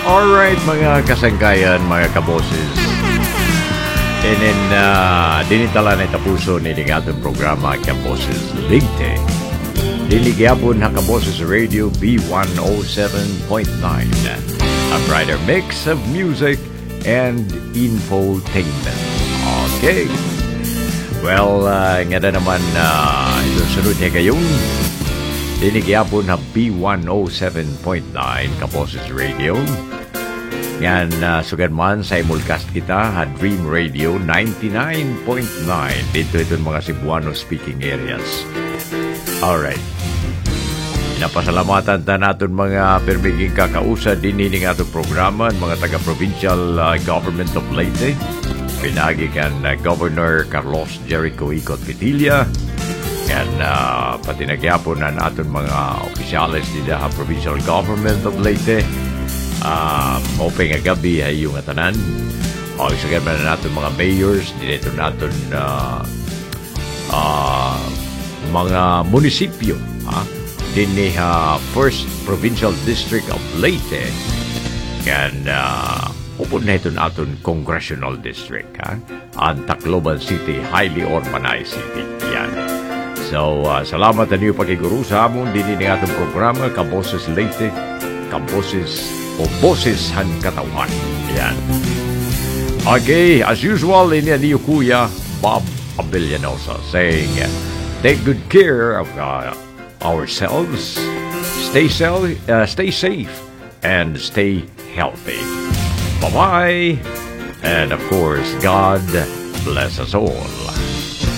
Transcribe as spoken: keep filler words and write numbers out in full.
Alright mga kasangkayan, mga kaboses. And then, uh, dinitala na itapuso ni Ligatong programa Kaboses Ligte. Diligyapon na Kaboses Radio B one oh seven point nine. A brighter mix of music and infotainment. Okay. Well, uh, nga na naman uh, sunod niya kayong diligyapon na B one oh seven point nine Kaboses Radio. Yan, uh, sugan man sa imulcast kita ha Dream Radio ninety-nine point nine dito itong mga Cebuano speaking areas. Alright. Inapasalamatan ta natin mga permiging kakausa din hining atong programa mga taga-provincial uh, government of Leyte. Pinagi kan uh, Governor Carlos Jericho Icot Vitilla. Yan, uh, pati nagyapon na natin mga opisyales din ha provincial government of Leyte. Um, open nga gabi ay yung atanan. O isagan man na natin mga mayors, dito natin uh, uh, mga munisipyo ha? Din ni uh, First Provincial District of Leyte. And uh, upon na ito natin Congressional District ha? Ang Tacloban City, highly urbanized city. Yan. So, uh, salamat na niyo pagiguro sa amon din ni atong programa Kaboses Leyte, Kaboses o Boses Han Katawan. Yan. Okay, as usual, ini niyo Kuya Bob Abellanosa saying, take good care of uh, ourselves, stay, sel- uh, stay safe, and stay healthy. Bye-bye. And of course, God bless us all.